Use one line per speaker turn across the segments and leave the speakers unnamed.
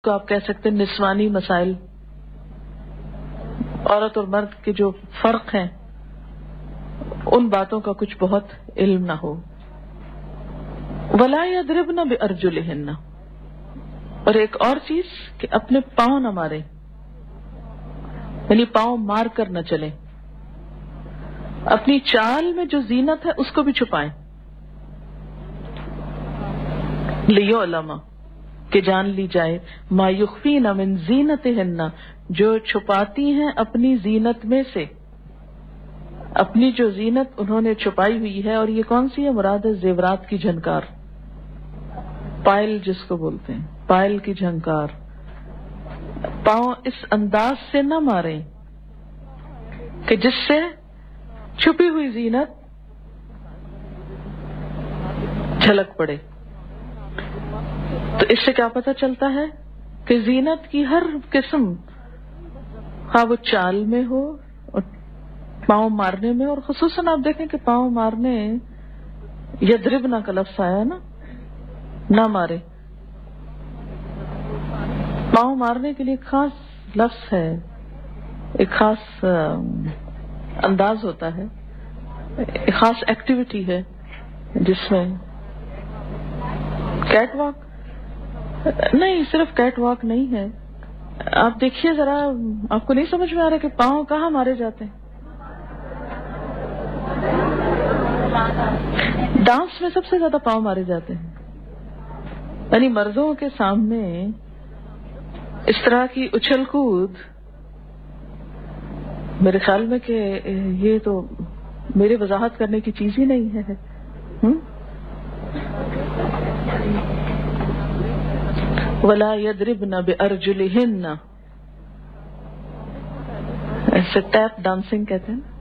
کو آپ کہہ سکتے ہیں نسوانی مسائل، عورت اور مرد کے جو فرق ہیں ان باتوں کا کچھ بہت علم نہ ہو. وَلَا يَضْرِبْنَ بِأَرْجُلِهِنَّ، اور ایک اور چیز کہ اپنے پاؤں نہ مارے، یعنی پاؤں مار کر نہ چلیں. اپنی چال میں جو زینت ہے اس کو بھی چھپائیں. لِيُعْلَمَ، کہ جان لی جائے، ما یخفین من زینتہن، جو چھپاتی ہیں اپنی زینت میں سے، اپنی جو زینت انہوں نے چھپائی ہوئی ہے. اور یہ کون سی ہے؟ مراد ہے زیورات کی جھنکار، پائل جس کو بولتے ہیں، پائل کی جھنکار. پاؤں اس انداز سے نہ ماریں کہ جس سے چھپی ہوئی زینت جھلک پڑے. تو اس سے کیا پتہ چلتا ہے کہ زینت کی ہر قسم، خواہ وہ چال میں ہو اور پاؤں مارنے میں، اور خصوصاً آپ دیکھیں کہ پاؤں مارنے یضربنا کا لفظ آیا نا، نہ مارے. پاؤں مارنے کے لیے ایک خاص لفظ ہے، ایک خاص انداز ہوتا ہے، ایک خاص ایکٹیویٹی ہے جس میں کیٹ واک نہیں، صرف کیٹ واک نہیں ہے. آپ دیکھیے ذرا، آپ کو نہیں سمجھ میں آ رہا کہ پاؤں کہاں مارے جاتے ہیں؟ ڈانس میں سب سے زیادہ پاؤں مارے جاتے ہیں. یعنی مردوں کے سامنے اس طرح کی اچھل کود، میرے خیال میں کہ یہ تو میرے وضاحت کرنے کی چیز ہی نہیں ہے. وَلَا يَضْرِبْنَ بِأَرْجُلِهِنَّ، ایسے ٹیپ ڈانسنگ کہتے ہیں.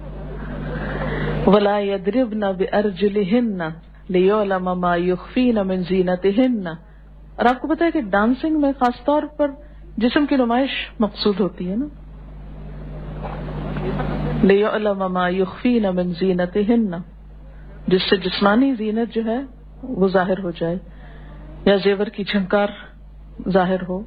وَلَا يَضْرِبْنَ بِأَرْجُلِهِنَّ لِيُعْلَمَ مَا يُخْفِينَ مِنْ زِينَتِهِنَّ. اور آپ کو پتا ہے کہ ڈانسنگ میں خاص طور پر جسم کی نمائش مقصود ہوتی ہے نا. لِيُعْلَمَ مَا يُخْفِينَ مِنْ زِينَتِهِنَّ، جس سے جسمانی زینت جو ہے وہ ظاہر ہو جائے یا زیور کی جھنکار ظاہر ہو.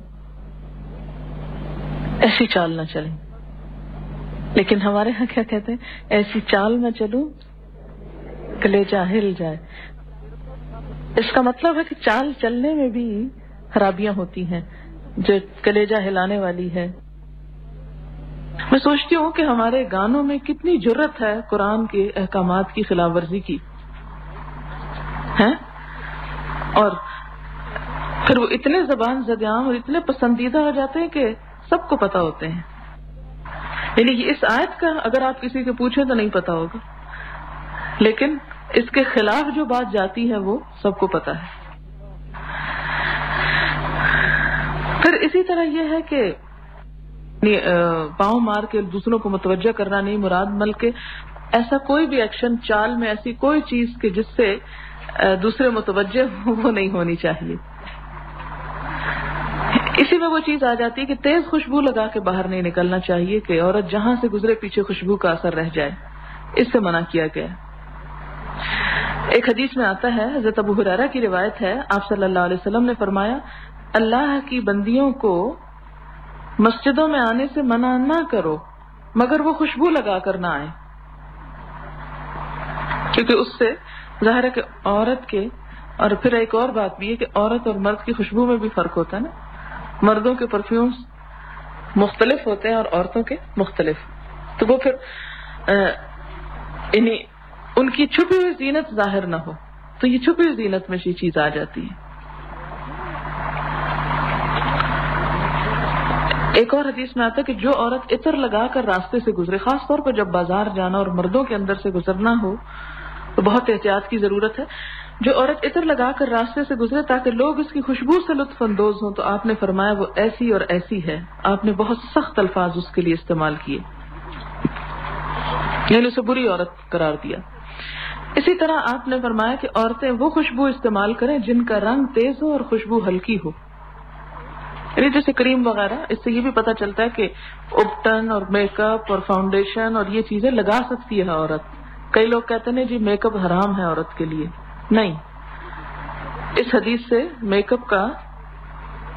ایسی چال نہ چلیں. لیکن ہمارے ہاں کیا کہتے ہیں؟ ایسی چال نہ چلوں کلیجہ ہل جائے. اس کا مطلب ہے کہ چال چلنے میں بھی خرابیاں ہوتی ہیں جو کلیجہ ہلانے والی ہے. میں سوچتی ہوں کہ ہمارے گانوں میں کتنی جرت ہے قرآن کے احکامات کی خلاف ورزی کی ہے، اور پھر وہ اتنے زبان زدیان اور اتنے پسندیدہ ہو جاتے ہیں کہ سب کو پتہ ہوتے ہیں. یعنی اس آیت کا اگر آپ کسی سے پوچھیں تو نہیں پتہ ہوگا، لیکن اس کے خلاف جو بات جاتی ہے وہ سب کو پتہ ہے. پھر اسی طرح یہ ہے کہ پاؤں مار کے دوسروں کو متوجہ کرنا نہیں مراد، بلکہ ایسا کوئی بھی ایکشن، چال میں ایسی کوئی چیز کہ جس سے دوسرے متوجہ ہوں وہ نہیں ہونی چاہیے. اسی میں وہ چیز آ جاتی ہے کہ تیز خوشبو لگا کے باہر نہیں نکلنا چاہیے کہ عورت جہاں سے گزرے پیچھے خوشبو کا اثر رہ جائے، اس سے منع کیا گیا. ایک حدیث میں آتا ہے، حضرت ابو ہریرہ کی روایت ہے، آپ صلی اللہ علیہ وسلم نے فرمایا، اللہ کی بندیوں کو مسجدوں میں آنے سے منع نہ کرو مگر وہ خوشبو لگا کر نہ آئے، کیونکہ اس سے ظاہر ہے کہ عورت کے، اور پھر ایک اور بات بھی ہے کہ عورت اور مرد کی خوشبو میں بھی فرق ہوتا ہے نا. مردوں کے پرفیومز مختلف ہوتے ہیں اور عورتوں کے مختلف، تو وہ پھر یعنی ان کی چھپی ہوئی زینت ظاہر نہ ہو، تو یہ چھپی ہوئی زینت میں یہ چیز آ جاتی ہے. ایک اور حدیث میں آتا ہے کہ جو عورت عطر لگا کر راستے سے گزرے، خاص طور پر جب بازار جانا اور مردوں کے اندر سے گزرنا ہو تو بہت احتیاط کی ضرورت ہے. جو عورت عطر لگا کر راستے سے گزرے تاکہ لوگ اس کی خوشبو سے لطف اندوز ہوں، تو آپ نے فرمایا وہ ایسی اور ایسی ہے. آپ نے بہت سخت الفاظ اس کے لیے استعمال کیے، یعنی اسے بری عورت قرار دیا. اسی طرح آپ نے فرمایا کہ عورتیں وہ خوشبو استعمال کریں جن کا رنگ تیز ہو اور خوشبو ہلکی ہو، یعنی جیسے کریم وغیرہ. اس سے یہ بھی پتہ چلتا ہے کہ اپٹن اور میک اپ اور فاؤنڈیشن اور یہ چیزیں لگا سکتی ہے عورت. کئی لوگ کہتے ہیں جی میک اپ حرام ہے عورت کے لیے. نہیں، اس حدیث سے میک اپ کا